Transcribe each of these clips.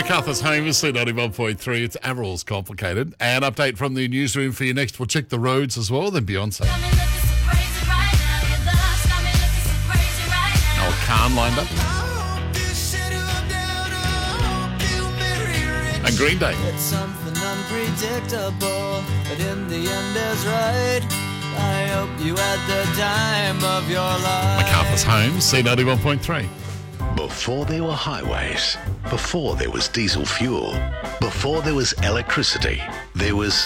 MacArthur's home is C91.3. It's Averill's Complicated. An update from the newsroom for you next. We'll check the roads as well, then Beyonce. Oh, Khan lined up. And Green Day. It's something unpredictable, but in the end is right. I hope you had the time of your life. MacArthur's home, C91.3. Before there were highways, before there was diesel fuel, before there was electricity, there was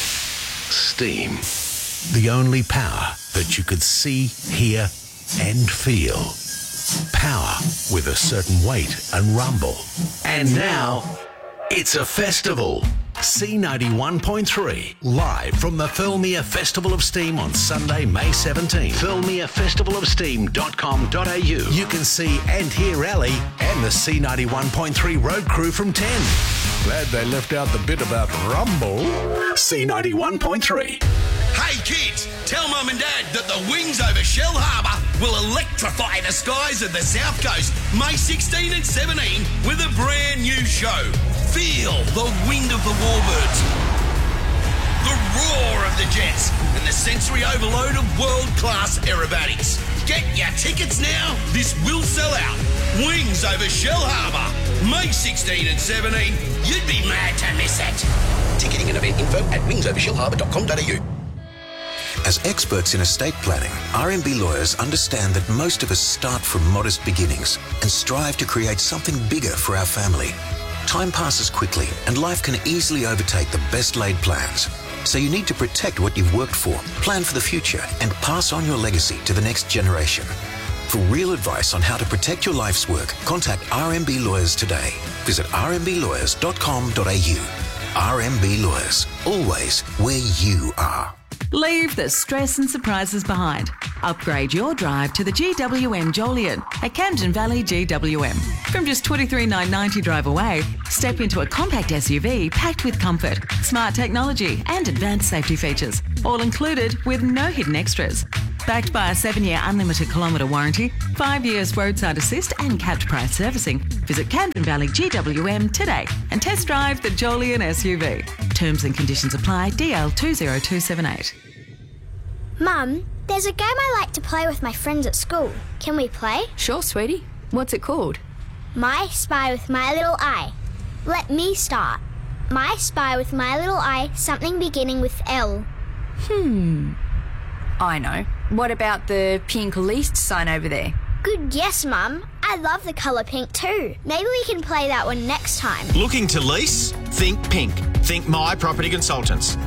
steam. The only power that you could see, hear and feel. Power with a certain weight and rumble. And now, it's a festival. C91.3, live from the Thirlmere Festival of Steam on Sunday, May 17. ThirlmereFestivalofSteam.com.au. You can see and hear Ali and the C91.3 road crew from 10. Glad they left out the bit about rumble. C91.3. Hey kids, tell Mum and Dad that the wings over Shell Harbour will electrify the skies of the South Coast May 16 and 17 with a brand new show. Feel the wind of the warbirds, the roar of the jets, and the sensory overload of world-class aerobatics. Get your tickets now. This will sell out. Wings over Shell Harbour, May 16 and 17. You'd be mad to miss it. Ticketing and event info at wingsovershellharbour.com.au. As experts in estate planning, RMB lawyers understand that most of us start from modest beginnings and strive to create something bigger for our family. Time passes quickly and life can easily overtake the best laid plans. So you need to protect what you've worked for, plan for the future, and pass on your legacy to the next generation. For real advice on how to protect your life's work, contact RMB Lawyers today. Visit rmblawyers.com.au. RMB Lawyers, always where you are. Leave the stress and surprises behind. Upgrade your drive to the GWM Joliet at Camden Valley GWM. From just $23,990 drive away, step into a compact SUV packed with comfort, smart technology and advanced safety features, all included with no hidden extras. Backed by a 7-year unlimited kilometre warranty, 5 years roadside assist and capped price servicing. Visit Camden Valley GWM today and test drive the Joliet SUV. Terms and conditions apply. DL 20278. Mum, there's a game I like to play with my friends at school. Can we play? Sure, sweetie. What's it called? My Spy with My Little Eye. Let me start. My Spy with My Little Eye, something beginning with L. I know. What about the pink leased sign over there? Good guess, Mum. I love the colour pink too. Maybe we can play that one next time. Looking to lease? Think pink. Think My Property Consultants.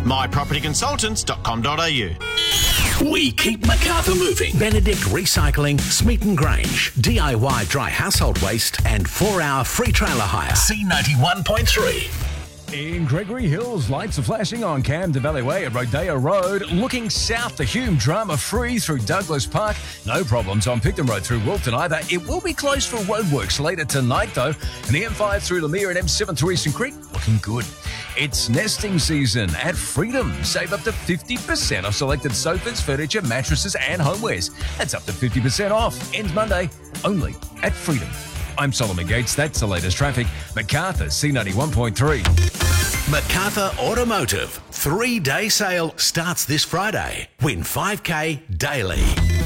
mypropertyconsultants.com.au. We keep MacArthur moving. Benedict Recycling, Smeaton Grange, DIY dry household waste, and 4-hour free trailer hire. C91.3. In Gregory Hills, lights are flashing on Camden Valley Way at Rodeo Road. Looking south to Hume, drama-free through Douglas Park. No problems on Picton Road through Wilton either. It will be closed for roadworks later tonight, though. And the M5 through Lemire and M7 through Eastern Creek, looking good. It's nesting season at Freedom. Save up to 50% off selected sofas, furniture, mattresses and homewares. That's up to 50% off. Ends Monday, only at Freedom. I'm Solomon Gates. That's the latest traffic. MacArthur, C91.3. MacArthur Automotive 3-day sale starts this Friday. Win 5K daily.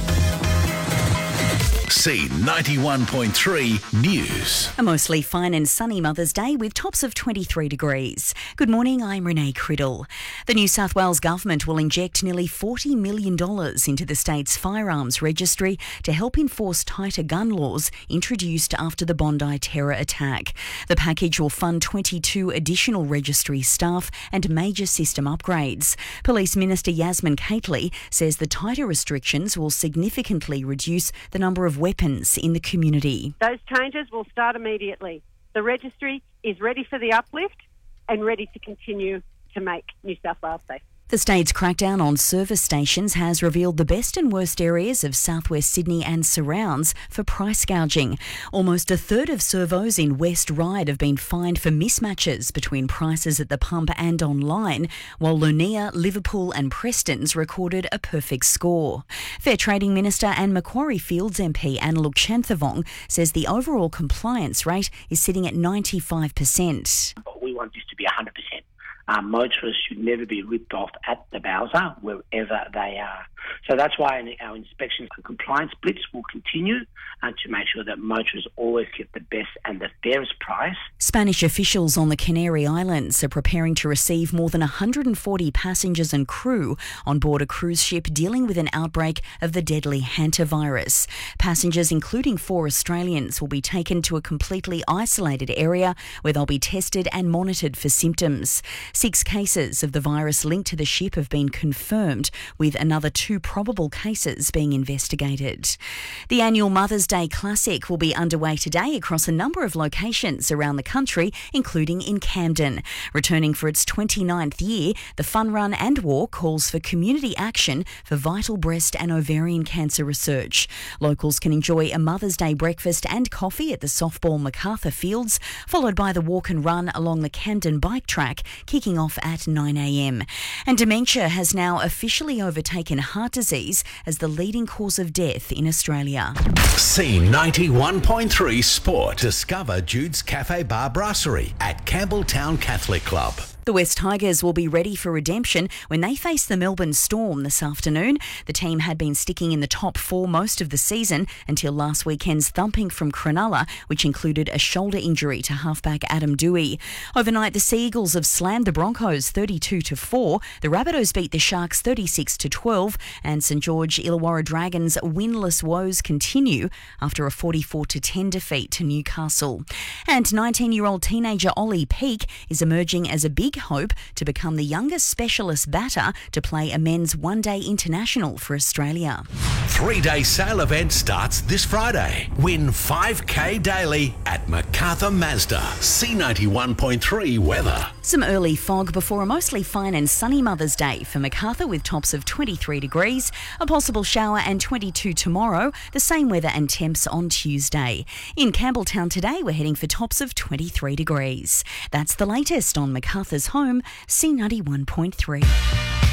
C91.3 News. A mostly fine and sunny Mother's Day with tops of 23 degrees. Good morning, I'm Renee Criddle. The New South Wales government will inject nearly $40 million into the state's firearms registry to help enforce tighter gun laws introduced after the Bondi terror attack. The package will fund 22 additional registry staff and major system upgrades. Police Minister Yasmin Cately says the tighter restrictions will significantly reduce the number of weapons in the community. Those changes will start immediately. The registry is ready for the uplift and ready to continue to make New South Wales safe. The state's crackdown on service stations has revealed the best and worst areas of southwest Sydney and surrounds for price gouging. Almost a third of servos in West Ryde have been fined for mismatches between prices at the pump and online, while Lunia, Liverpool and Preston's recorded a perfect score. Fair Trading Minister and Macquarie Fields MP Annaluk Chanthavong says the overall compliance rate is sitting at 95%. We want this to be 100%. Motorists should never be ripped off at the Bowser, wherever they are. So that's why our inspections and compliance blitz will continue to make sure that motorists always get the best and the fairest price. Spanish officials on the Canary Islands are preparing to receive more than 140 passengers and crew on board a cruise ship dealing with an outbreak of the deadly hantavirus. Passengers, including 4 Australians, will be taken to a completely isolated area where they'll be tested and monitored for symptoms. 6 cases of the virus linked to the ship have been confirmed, with another 2 probable cases being investigated. The annual Mother's Day Classic will be underway today across a number of locations around the country, including in Camden. Returning for its 29th year, the Fun Run and Walk calls for community action for vital breast and ovarian cancer research. Locals can enjoy a Mother's Day breakfast and coffee at the softball MacArthur Fields, followed by the walk and run along the Camden bike track, kicking off at 9 a.m. And dementia has now officially overtaken heart disease as the leading cause of death in Australia. C91.3 Sport. Discover Jude's Cafe Bar Brasserie at Campbelltown Catholic Club. The West Tigers will be ready for redemption when they face the Melbourne Storm this afternoon. The team had been sticking in the top 4 most of the season until last weekend's thumping from Cronulla, which included a shoulder injury to halfback Adam Dewey. Overnight, the Sea Eagles have slammed the Broncos 32-4. The Rabbitohs beat the Sharks 36-12, and St George Illawarra Dragons' winless woes continue after a 44-10 defeat to Newcastle. And 19-year-old teenager Ollie Peake is emerging as a big hope to become the youngest specialist batter to play a men's one-day international for Australia. 3-day sale event starts this Friday. Win 5K daily at MacArthur Mazda. C91.3 weather. Some early fog before a mostly fine and sunny Mother's Day for MacArthur with tops of 23 degrees, a possible shower and 22 tomorrow, the same weather and temps on Tuesday. In Campbelltown today, we're heading for tops of 23 degrees. That's the latest on MacArthur's home, C91.3.